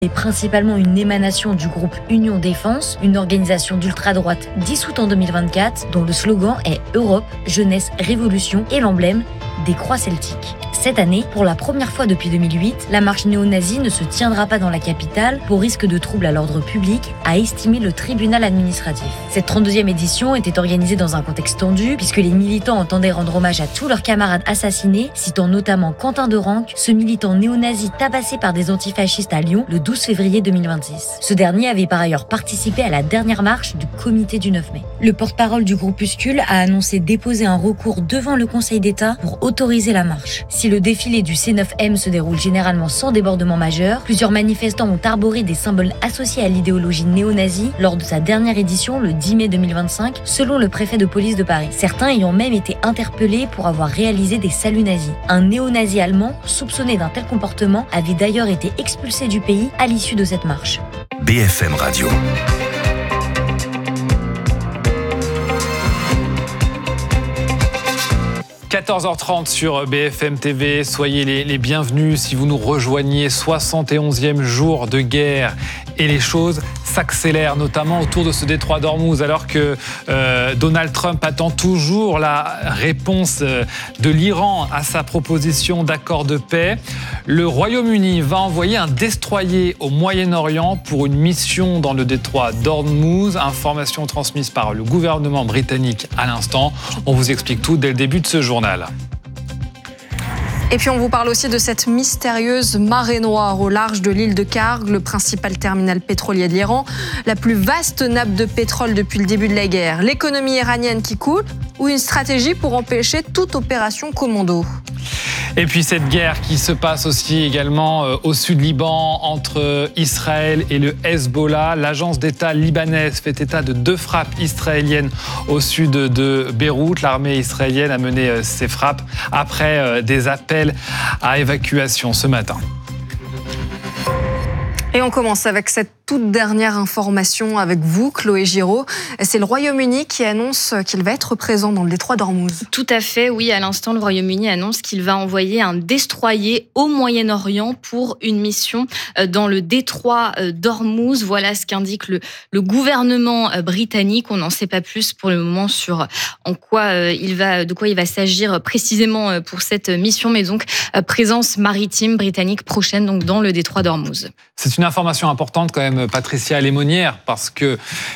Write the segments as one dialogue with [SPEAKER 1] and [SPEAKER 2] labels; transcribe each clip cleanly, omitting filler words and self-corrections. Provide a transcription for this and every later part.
[SPEAKER 1] est principalement une émanation du groupe Union Défense, une organisation d'ultra-droite dissoute en 2024, dont le slogan est « Europe, jeunesse, révolution » et l'emblème des croix celtiques. Cette année, pour la première fois depuis 2008, la marche néo-nazie ne se tiendra pas dans la capitale pour risque de trouble à l'ordre public, a estimé le tribunal administratif. Cette 32e édition était organisée dans un contexte tendu, puisque les militants entendaient rendre hommage à tous leurs camarades assassinés, citant notamment Quentin de Ranc, ce militant néo-nazi tabassé par des antifascistes à Lyon le 12 février 2026. Ce dernier avait par ailleurs participé à la dernière marche du comité du 9 mai. Le porte-parole du groupuscule a annoncé déposer un recours devant le Conseil d'État pour autoriser la marche. Si le défilé du C9M se déroule généralement sans débordement majeur, plusieurs manifestants ont arboré des symboles associés à l'idéologie néo-nazie lors de sa dernière édition le 10 mai 2025, selon le préfet de police de Paris. Certains ayant même été interpellés pour avoir réalisé des saluts nazis. Un néo-nazi allemand, soupçonné d'un tel comportement, avait d'ailleurs été expulsé du pays à l'issue de cette marche.
[SPEAKER 2] BFM Radio.
[SPEAKER 3] 14h30 sur BFM TV, soyez les bienvenus si vous nous rejoignez, 71e jour de guerre et les choses s'accélèrent, notamment autour de ce détroit d'Ormuz, alors que Donald Trump attend toujours la réponse de l'Iran à sa proposition d'accord de paix. Le Royaume-Uni va envoyer un destroyer au Moyen-Orient pour une mission dans le détroit d'Ormuz, information transmise par le gouvernement britannique à l'instant. On vous explique tout dès le début de ce journal.
[SPEAKER 4] Et puis on vous parle aussi de cette mystérieuse marée noire au large de l'île de Karg, le principal terminal pétrolier de l'Iran, la plus vaste nappe de pétrole depuis le début de la guerre. L'économie iranienne qui coule ou une stratégie pour empêcher toute opération commando.
[SPEAKER 3] Et puis cette guerre qui se passe aussi également au sud Liban entre Israël et le Hezbollah. L'agence d'État libanaise fait état de 2 frappes israéliennes au sud de Beyrouth. L'armée israélienne a mené ces frappes après des appels à évacuation ce matin.
[SPEAKER 4] Et on commence avec cette toute dernière information avec vous, Chloé Giraud. C'est le Royaume-Uni qui annonce qu'il va être présent dans le détroit d'Ormuz.
[SPEAKER 5] Tout à fait, oui. À l'instant, le Royaume-Uni annonce qu'il va envoyer un destroyer au Moyen-Orient pour une mission dans le détroit d'Ormuz. Voilà ce qu'indique le gouvernement britannique. On n'en sait pas plus pour le moment sur de quoi il va s'agir précisément pour cette mission, mais donc présence maritime britannique prochaine donc dans le détroit d'Ormuz.
[SPEAKER 3] C'est une information importante quand même, Patricia Lémonière, parce que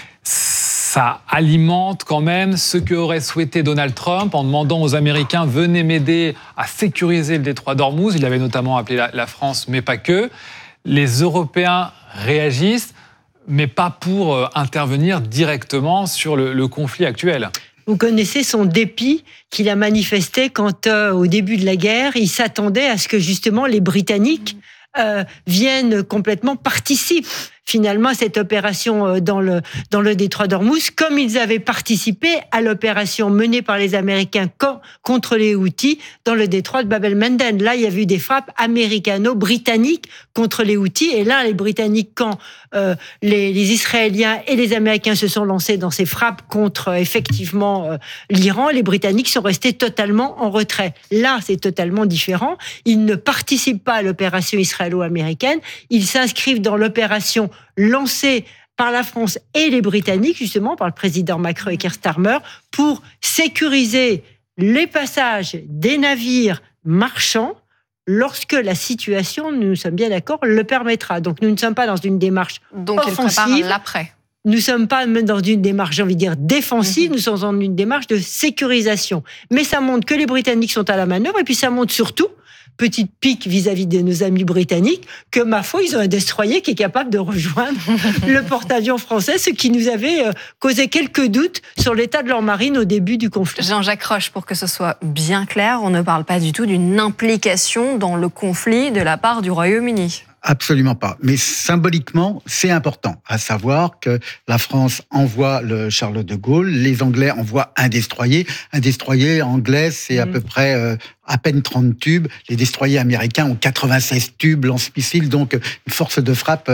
[SPEAKER 3] ça alimente quand même ce qu'aurait souhaité Donald Trump en demandant aux Américains « venez m'aider à sécuriser le détroit d'Ormuz ». Il avait notamment appelé la France, mais pas que. Les Européens réagissent, mais pas pour intervenir directement sur le conflit actuel.
[SPEAKER 6] Vous connaissez son dépit qu'il a manifesté quand, au début de la guerre, il s'attendait à ce que justement les Britanniques viennent complètement, participent finalement à cette opération dans le détroit d'Ormuz, comme ils avaient participé à l'opération menée par les Américains contre les Houthis dans le détroit de Bab el-Mandeb. Là, il y a eu des frappes américano-britanniques contre les Houthis, et là, les Britanniques, quand les Israéliens et les Américains se sont lancés dans ces frappes contre, effectivement, l'Iran, les Britanniques sont restés totalement en retrait. Là, c'est totalement différent. Ils ne participent pas à l'opération israélo-américaine, ils s'inscrivent dans l'opération lancée par la France et les Britanniques, justement, par le président Macron et Keir Starmer, pour sécuriser les passages des navires marchands lorsque la situation, nous sommes bien d'accord, le permettra. Donc nous ne sommes pas dans une démarche offensive.
[SPEAKER 4] L'après.
[SPEAKER 6] Nous ne sommes pas dans une démarche, j'ai envie de dire, défensive, nous sommes dans une démarche de sécurisation. Mais ça montre que les Britanniques sont à la manœuvre, et puis ça montre surtout, petite pique vis-à-vis de nos amis britanniques, que ma foi, ils ont un destroyer qui est capable de rejoindre le porte-avions français, ce qui nous avait causé quelques doutes sur l'état de leur marine au début du conflit.
[SPEAKER 4] Jean-Jacques Roche, pour que ce soit bien clair, on ne parle pas du tout d'une implication dans le conflit de la part du Royaume-Uni.
[SPEAKER 7] Absolument pas. Mais symboliquement, c'est important. À savoir que la France envoie le Charles de Gaulle, les Anglais envoient un destroyer. Un destroyer anglais, c'est à peu près à peine 30 tubes. Les destroyers américains ont 96 tubes lance-missiles, donc une force de frappe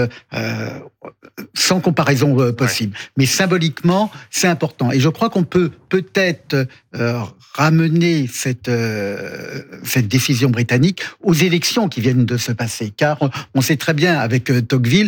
[SPEAKER 7] sans comparaison possible. Ouais. Mais symboliquement, c'est important. Et je crois qu'on peut peut-être ramener cette décision britannique aux élections qui viennent de se passer. Car on sait très bien avec Tocqueville